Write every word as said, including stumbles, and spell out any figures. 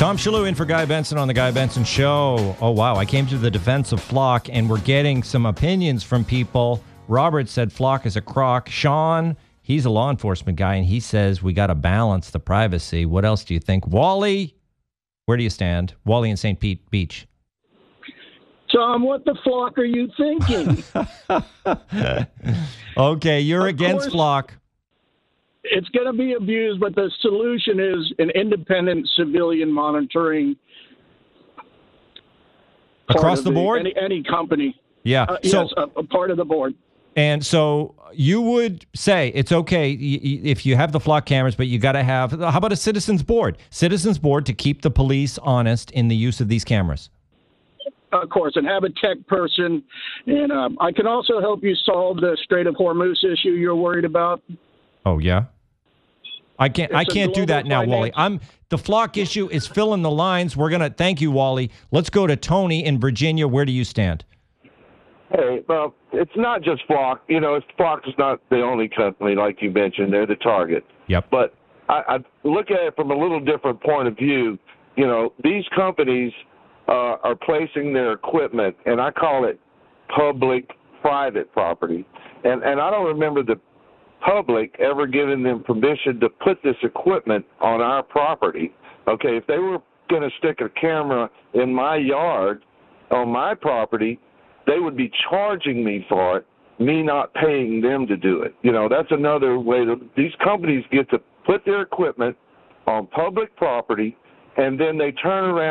Tom Shalhoub in for Guy Benson on The Guy Benson Show. Oh, wow. I came to the defense of Flock, and we're getting some opinions from people. Robert said Flock is a crock. Sean, he's a law enforcement guy, and he says we got to balance the privacy. What else do you think? Wally, where do you stand? Wally in Saint Pete Beach. Tom, what the flock are you thinking? Okay, you're Of against course. Flock. It's going to be abused, but the solution is an independent civilian monitoring part Across of the board? Any, any company. Yeah. Uh, so, yes, a, a part of the board. And so you would say it's okay y- y- if you have the Flock cameras, but you got to have, how about a citizens board? Citizens board to keep the police honest in the use of these cameras. Of course, and have a tech person. And um, I can also help you solve the Strait of Hormuz issue you're worried about. Oh, yeah? I can't. I It's a can't do that global now, Wally. finance- I'm the Flock issue is filling the lines. We're gonna thank you, Wally. Let's go to Tony in Virginia. Where do you stand? Hey, well, it's not just Flock. You know, it's, Flock is not the only company, like you mentioned. They're the target. Yep. But I, I look at it from a little different point of view. You know, these companies uh, are placing their equipment, and I call it public-private property. And and I don't remember the public ever giving them permission to put this equipment on our property. Okay, if they were going to stick a camera in my yard on my property, they would be charging me for it, me not paying them to do it. You know, that's another way that these companies get to put their equipment on public property, and then they turn around